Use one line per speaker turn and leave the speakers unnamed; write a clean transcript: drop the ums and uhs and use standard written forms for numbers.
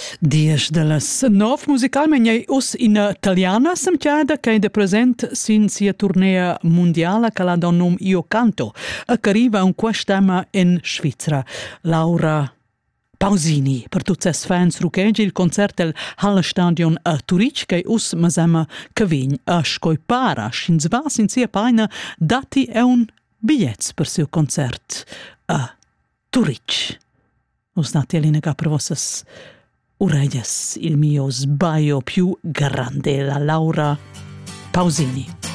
Dies de las 9 musicalmein ei us in italiana semtiada che è de present sin sia tournea mondiala che la da nom Io Canto e che arriva un quest'ema in Svizzera. Laura Pausini, per tutti i fans ruchegi, il concert del Hallestadion a Turic, che us masema che vign a scoipara, schins va sin sia paina, dati è un biglietz per sil concert a Turic. Us dati all'inega per vossas oreglias il mio sbaglio più grande, la Laura Pausini.